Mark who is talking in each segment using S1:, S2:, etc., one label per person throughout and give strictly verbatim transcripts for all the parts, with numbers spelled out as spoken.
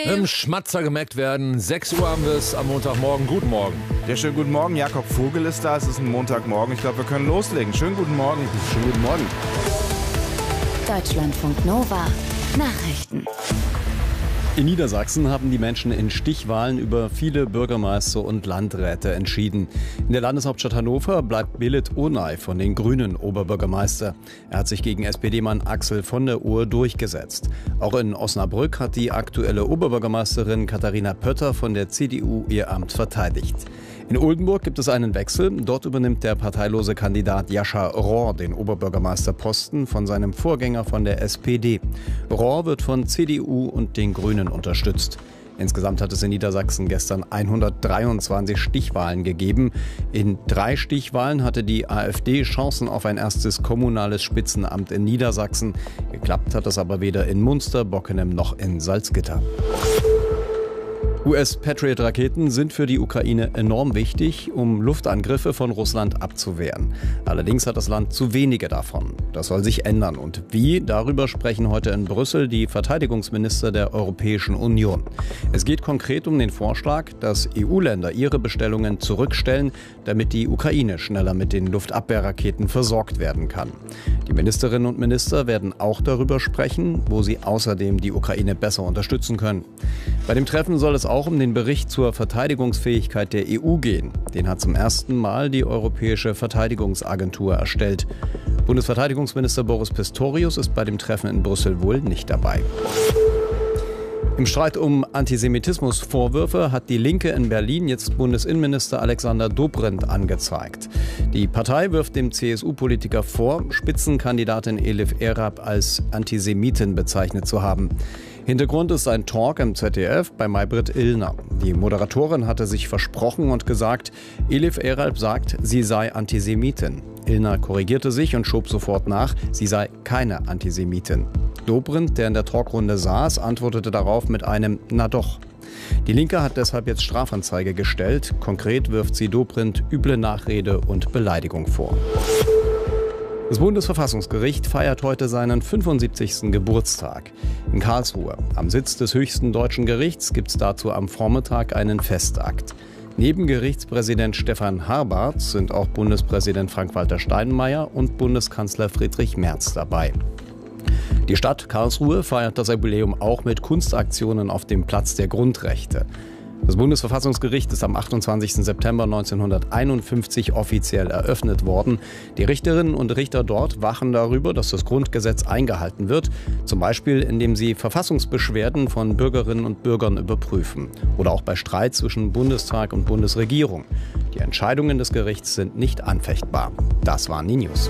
S1: Im Schmatzer gemerkt werden. sechs Uhr haben wir es am Montagmorgen. Guten Morgen.
S2: Ja, schönen guten Morgen. Jakob Vogel ist da. Es ist ein Montagmorgen. Ich glaube, wir können loslegen. Schönen guten Morgen.
S3: Schönen guten Morgen.
S4: Deutschlandfunk Nova. Nachrichten.
S3: In Niedersachsen haben die Menschen in Stichwahlen über viele Bürgermeister und Landräte entschieden. In der Landeshauptstadt Hannover bleibt Belit Onay von den Grünen Oberbürgermeister. Er hat sich gegen S P D-Mann Axel von der Ohe durchgesetzt. Auch in Osnabrück hat die aktuelle Oberbürgermeisterin Katharina Pötter von der C D U ihr Amt verteidigt. In Oldenburg gibt es einen Wechsel. Dort übernimmt der parteilose Kandidat Jascha Rohr den Oberbürgermeisterposten von seinem Vorgänger von der S P D. Rohr wird von C D U und den Grünen unterstützt. Insgesamt hat es in Niedersachsen gestern hundertdreiundzwanzig Stichwahlen gegeben. In drei Stichwahlen hatte die AfD Chancen auf ein erstes kommunales Spitzenamt in Niedersachsen. Geklappt hat es aber weder in Munster, Bockenem noch in Salzgitter. U S-Patriot-Raketen sind für die Ukraine enorm wichtig, um Luftangriffe von Russland abzuwehren. Allerdings hat das Land zu wenige davon. Das soll sich ändern. Und wie? Darüber sprechen heute in Brüssel die Verteidigungsminister der Europäischen Union. Es geht konkret um den Vorschlag, dass E U-Länder ihre Bestellungen zurückstellen, damit die Ukraine schneller mit den Luftabwehrraketen versorgt werden kann. Die Ministerinnen und Minister werden auch darüber sprechen, wo sie außerdem die Ukraine besser unterstützen können. Bei dem Treffen soll es auch um den Bericht zur Verteidigungsfähigkeit der E U gehen. Den hat zum ersten Mal die Europäische Verteidigungsagentur erstellt. Bundesverteidigungsminister Boris Pistorius ist bei dem Treffen in Brüssel wohl nicht dabei. Im Streit um Antisemitismusvorwürfe hat die Linke in Berlin jetzt Bundesinnenminister Alexander Dobrindt angezeigt. Die Partei wirft dem C S U-Politiker vor, Spitzenkandidatin Elif Erab als Antisemitin bezeichnet zu haben. Hintergrund ist ein Talk im Z D F bei Maybrit Illner. Die Moderatorin hatte sich versprochen und gesagt, Elif Erab sagt, sie sei Antisemitin. Illner korrigierte sich und schob sofort nach, sie sei keine Antisemitin. Dobrindt, der in der Talkrunde saß, antwortete darauf mit einem Na doch. Die Linke hat deshalb jetzt Strafanzeige gestellt. Konkret wirft sie Dobrindt üble Nachrede und Beleidigung vor. Das Bundesverfassungsgericht feiert heute seinen fünfundsiebzigsten Geburtstag. In Karlsruhe, am Sitz des höchsten deutschen Gerichts, gibt es dazu am Vormittag einen Festakt. Neben Gerichtspräsident Stefan Harbart sind auch Bundespräsident Frank-Walter Steinmeier und Bundeskanzler Friedrich Merz dabei. Die Stadt Karlsruhe feiert das Jubiläum auch mit Kunstaktionen auf dem Platz der Grundrechte. Das Bundesverfassungsgericht ist am achtundzwanzigsten September neunzehnhunderteinundfünfzig offiziell eröffnet worden. Die Richterinnen und Richter dort wachen darüber, dass das Grundgesetz eingehalten wird, zum Beispiel indem sie Verfassungsbeschwerden von Bürgerinnen und Bürgern überprüfen oder auch bei Streit zwischen Bundestag und Bundesregierung. Die Entscheidungen des Gerichts sind nicht anfechtbar. Das waren die News.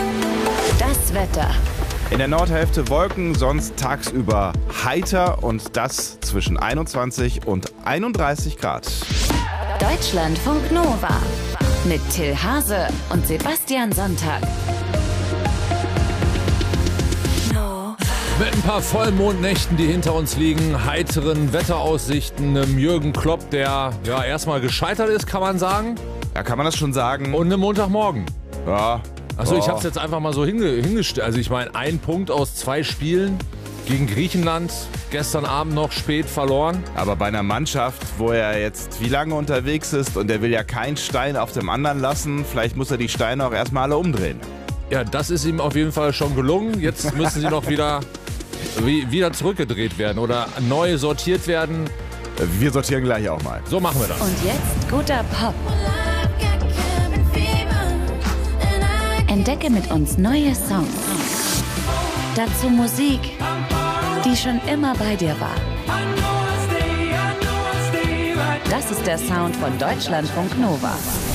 S4: Das Wetter.
S2: In der Nordhälfte Wolken, sonst tagsüber heiter und das zwischen einundzwanzig und einunddreißig Grad.
S4: Deutschlandfunk Nova mit Till Hase und Sebastian Sonntag.
S1: Mit ein paar Vollmondnächten, die hinter uns liegen, heiteren Wetteraussichten, einem Jürgen Klopp, der ja erstmal gescheitert ist, kann man sagen.
S2: Ja, kann man das schon sagen?
S1: Und einem Montagmorgen.
S2: Ja.
S1: Achso,
S2: oh.
S1: ich habe es jetzt einfach mal so hinge hingestellt. Also ich meine, ein Punkt aus zwei Spielen gegen Griechenland, gestern Abend noch spät verloren.
S2: Aber bei einer Mannschaft, wo er jetzt wie lange unterwegs ist und er will ja keinen Stein auf dem anderen lassen, vielleicht muss er die Steine auch erstmal alle umdrehen.
S1: Ja, das ist ihm auf jeden Fall schon gelungen. Jetzt müssen sie noch wieder, wie, wieder zurückgedreht werden oder neu sortiert werden.
S2: Wir sortieren gleich auch mal.
S1: So machen wir das.
S4: Und jetzt guter Pop. Entdecke mit uns neue Songs. Dazu Musik, die schon immer bei dir war. Das ist der Sound von Deutschlandfunk Nova.